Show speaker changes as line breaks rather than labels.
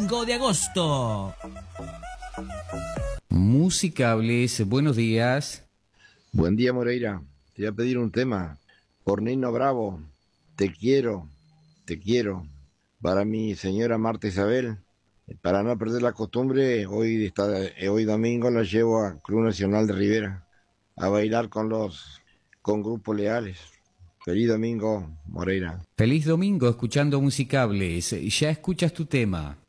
5 de agosto.
Musicables, buenos días.
Buen día, Moreira. Te voy a pedir un tema. Por Nino Bravo, te quiero, te quiero. Para mi señora Marta Isabel, para no perder la costumbre, hoy domingo la llevo a Club Nacional de Rivera a bailar con grupos leales. Feliz domingo, Moreira.
Feliz domingo escuchando Musicables. Ya escuchas tu tema.